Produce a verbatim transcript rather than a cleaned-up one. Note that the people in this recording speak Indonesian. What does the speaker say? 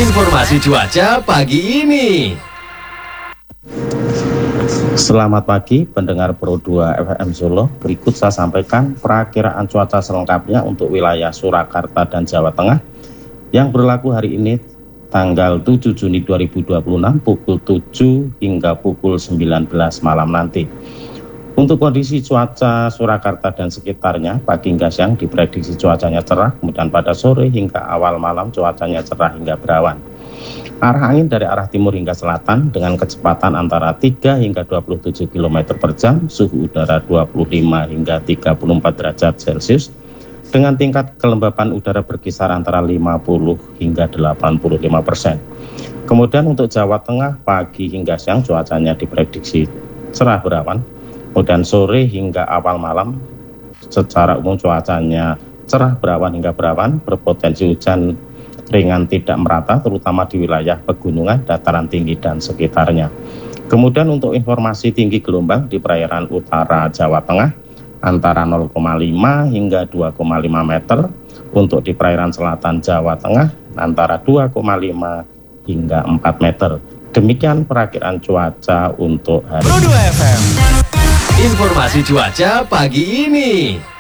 Informasi cuaca pagi ini. Selamat pagi pendengar Pro dua F M Solo. Berikut saya sampaikan perakiraan cuaca selengkapnya untuk wilayah Surakarta dan Jawa Tengah yang berlaku hari ini tanggal tujuh Juni dua ribu dua puluh enam pukul tujuh hingga pukul sembilan belas malam nanti. Untuk kondisi cuaca Surakarta dan sekitarnya, pagi hingga siang diprediksi cuacanya cerah, kemudian pada sore hingga awal malam cuacanya cerah hingga berawan. Arah angin dari arah timur hingga selatan dengan kecepatan antara tiga hingga dua puluh tujuh kilometer per jam, suhu udara dua puluh lima hingga tiga puluh empat derajat Celcius, dengan tingkat kelembapan udara berkisar antara lima puluh hingga delapan puluh lima persen. Kemudian untuk Jawa Tengah, pagi hingga siang cuacanya diprediksi cerah berawan. Kemudian sore hingga awal malam secara umum cuacanya cerah berawan hingga berawan, berpotensi hujan ringan tidak merata terutama di wilayah pegunungan, dataran tinggi dan sekitarnya. Kemudian untuk informasi tinggi gelombang di perairan utara Jawa Tengah antara nol koma lima hingga dua koma lima meter, untuk di perairan selatan Jawa Tengah antara dua koma lima hingga empat meter. Demikian perakiraan cuaca untuk hari Pro dua F M. Informasi cuaca pagi ini.